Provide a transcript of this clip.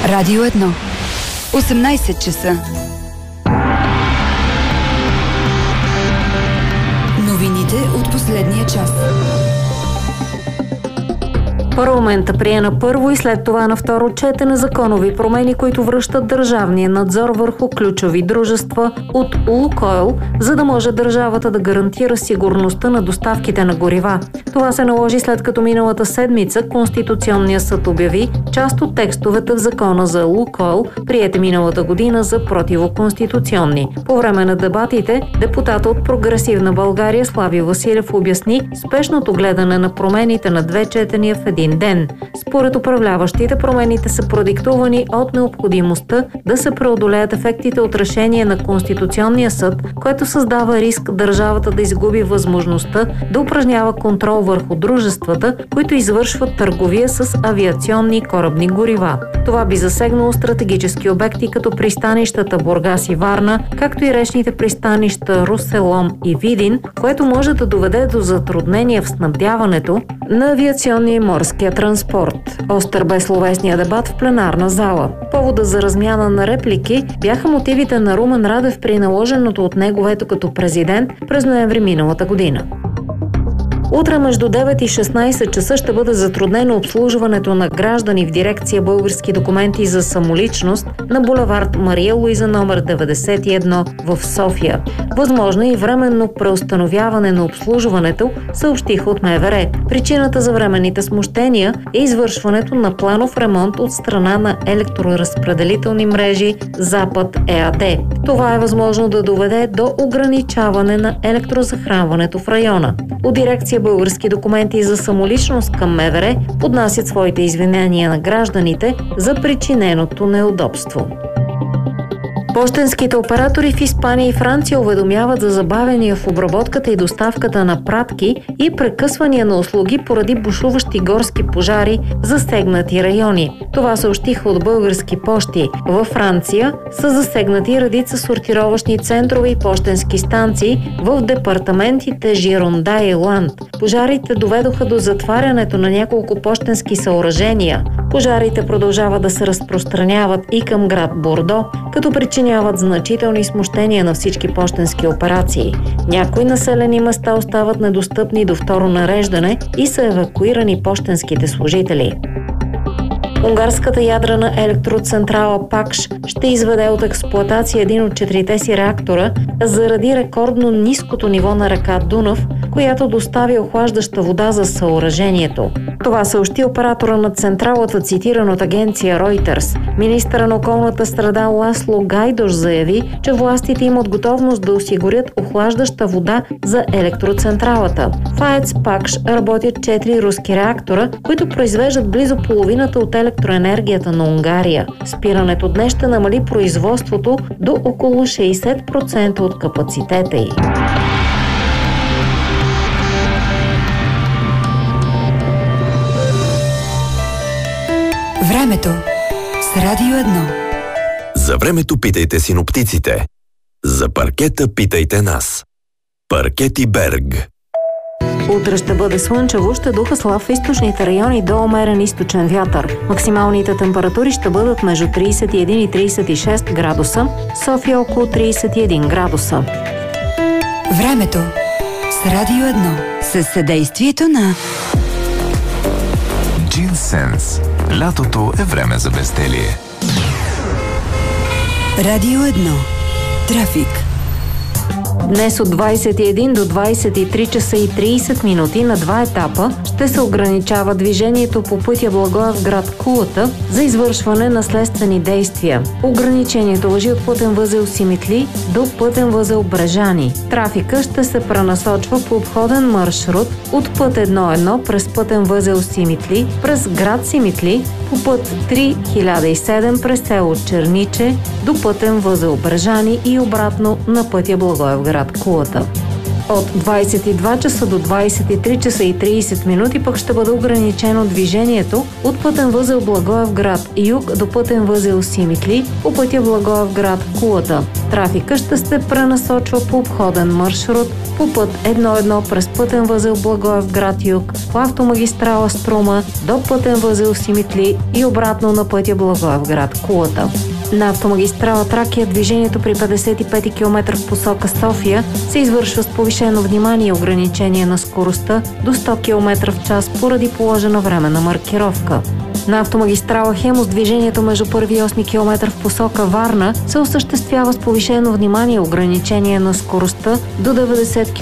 Радио 1. 18 часа. Новините от последния час. Парламента прие на първо и след това на второ четене законови промени, които връщат държавния надзор върху ключови дружества от Лукойл, за да може държавата да гарантира сигурността на доставките на горива. Това се наложи след като миналата седмица Конституционният съд обяви част от текстовете в закона за Лукойл, приети миналата година, за противоконституционни. По време на дебатите, депутата от Прогресивна България Слави Василев обясни спешното гледане на промените на две четения в един ден. Според управляващите, промените са продиктувани от необходимостта да се преодолеят ефектите от решение на Конституционния съд, което създава риск държавата да изгуби възможността да упражнява контрол върху дружествата, които извършват търговия с авиационни и корабни горива. Това би засегнало стратегически обекти като пристанищата Бургас и Варна, както и речните пристанища Русе, Лом и Видин, което може да доведе до затруднения в снабдяването на авиационния и морския транспорт. Остър бе словесния дебат в пленарна зала. Повода за размяна на реплики бяха мотивите на Румен Радев при наложеното от него вето като президент през ноември миналата година. Утре между 9 и 16 часа ще бъде затруднено обслужването на граждани в дирекция Български документи за самоличност на булевард Мария Луиза номер 91 в София. Възможно и временно преустановяване на обслужването, съобщиха от МВР. Причината за временните смущения е извършването на планов ремонт от страна на електроразпределителни мрежи Запад ЕАД. Това е възможно да доведе до ограничаване на електрозахранването в района. От дирекция Български документи за самоличност към МВР поднасят своите извинения на гражданите за причиненото неудобство. Пощенските оператори в Испания и Франция уведомяват за забавения в обработката и доставката на пратки и прекъсвания на услуги поради бушуващи горски пожари в засегнати райони. Това съобщиха от Български пощи. Във Франция са засегнати редица сортировъчни центрове и пощенски станции в департаментите Жиронда и Ланд. Пожарите доведоха до затварянето на няколко пощенски съоръжения. Пожарите продължават да се разпространяват и към град Бордо, като причиняват значителни смущения на всички пощенски операции. Някои населени места остават недостъпни до второ нареждане и са евакуирани пощенските служители. Унгарската ядрена електроцентрала Пакш ще изведе от експлоатация един от 4-те си реактора заради рекордно ниското ниво на река Дунав, която доставя охлаждаща вода за съоръжението. Това съобщи оператора на централата, цитиран от агенция Reuters. Министъра на околната среда Ласло Гайдош заяви, че властите имат готовност да осигурят охлаждаща вода за електроцентралата. В АЕЦ Пакш работят 4 руски реактора, които произвеждат близо половината от електроенергията на Унгария. Спирането днес ще намали производството до около 60% от капацитета й. Времето с Радио 1. За времето питайте синоптиците. За паркета питайте нас. Паркети Берг. Утре ще бъде слънчево, ще духа слаб в източните райони до умерен източен вятър. Максималните температури ще бъдат между 31 и 36 градуса, София около 31 градуса. Времето с Радио 1. Със съдействието на Джинсенс. Лятото е време за безделие. Радио 1. Трафик. Днес от 21 до 23 часа и 30 минути на два етапа ще се ограничава движението по пътя Благоевград – Кулата за извършване на следствени действия. Ограничението важи от пътен възел Симитли до пътен възел Брежани. Трафика ще се пренасочва по обходен маршрут от път 1.1 през пътен възел Симитли, през град Симитли, по път 3007 през село Черниче до пътен възел Брежани и обратно на пътя Благоевград – Кулата. От 22 часа до 23 часа и 30 минути пък ще бъде ограничено движението от пътен възел Благоевград юг до пътен възел Симитли по пътя Благоевград Кулата. Трафика ще се пренасочва по обходен маршрут по път 1-1 през пътен възел Благоевград юг, по автомагистрала Струма до пътен възел Симитли и обратно на пътя Благоевград Кулата. На автомагистрала Тракия движението при 55 км в посока София се извършва с повишено внимание и ограничение на скоростта до 100 км в час поради положена временна маркировка. На автомагистрала Хемус движението между 1 и 8 км в посока Варна се осъществява с повишено внимание и ограничение на скоростта до 90 км